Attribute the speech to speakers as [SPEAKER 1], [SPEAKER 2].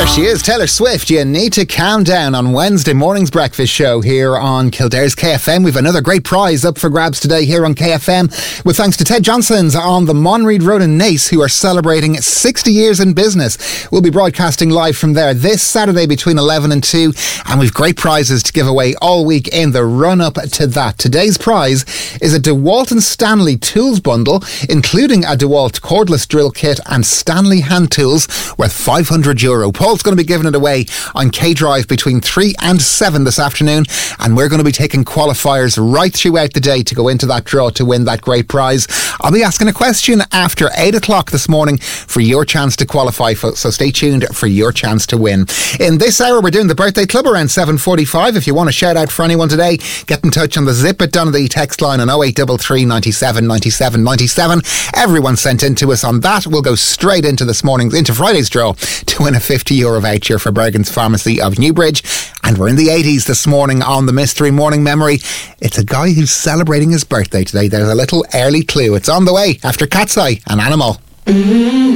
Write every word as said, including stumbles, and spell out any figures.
[SPEAKER 1] She is Taylor Swift. You need to calm down on Wednesday morning's breakfast show here on Kildare's K F M. We've another great prize up for grabs today here on K F M, with thanks to Ted Johnson's on the Monreid Road in Naas, who are celebrating sixty years in business. We'll be broadcasting live from there this Saturday between eleven and two, and we've great prizes to give away all week in the run-up to that. Today's prize is a DeWalt and Stanley tools bundle, including a DeWalt cordless drill kit and Stanley hand tools worth five hundred euro. Paul's going to be giving it away on K-Drive between three and seven this afternoon, and we're going to be taking qualifiers right throughout the day to go into that draw to win that great prize. I'll be asking a question after eight o'clock this morning for your chance to qualify, so stay tuned for your chance to win. In this hour, we're doing the birthday club around seven forty-five. If you want to shout out for anyone today, get in touch on the Zip It Donnelly text line on oh eight three three, ninety-seven, ninety-seven, ninety-seven. Everyone sent in to us on that. We'll go straight into this morning's, into Friday's draw to win a fifty euro voucher for Bergen's Pharmacy of Newbridge. And we're in the eighties this morning on the Mystery Morning Memory. It's a guy who's celebrating his birthday today. There's a little early clue. It's on the way after Cat's Eye and Animal. Mm-hmm.